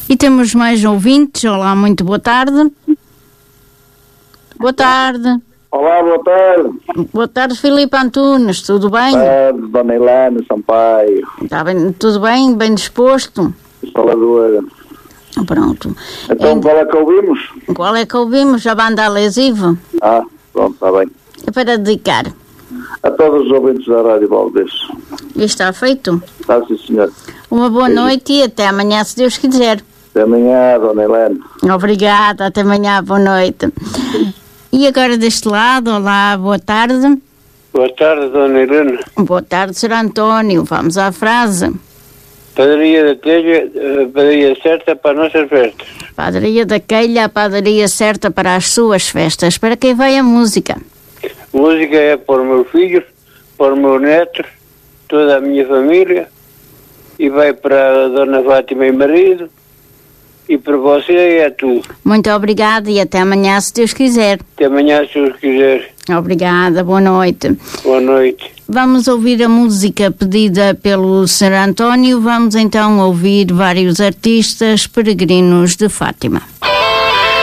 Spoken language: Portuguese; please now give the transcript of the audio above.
E temos mais ouvintes. Olá, muito boa tarde. Boa tarde. Olá, boa tarde. Boa tarde, Filipe Antunes, tudo bem? Boa tarde, Dona Helena Sampaio. Está bem, tudo bem? Bem disposto? Faladora. Pronto. Então, qual é que ouvimos? Qual é que ouvimos? A banda Alesiva? Pronto, está bem. É para dedicar. A todos os ouvintes da Rádio Valdez. E está feito? Está, sim, senhor. Uma boa noite e até amanhã, se Deus quiser. Até amanhã, Dona Helena. Obrigada, até amanhã, boa noite. E agora deste lado, olá, boa tarde. Boa tarde, Dona Helena. Boa tarde, Sr. António. Vamos à frase. Padaria da Telha, a padaria certa para as nossas festas. Padaria da Telha, a padaria certa para as suas festas. Para quem vai a música? Música é para os meus filhos, para os meus netos, toda a minha família, e vai para a Dona Fátima e marido, e para você é tudo. Muito obrigada e até amanhã, se Deus quiser. Até amanhã, se Deus quiser. Obrigada, boa noite. Boa noite. Vamos ouvir a música pedida pelo Sr. António. Vamos então ouvir vários artistas peregrinos de Fátima.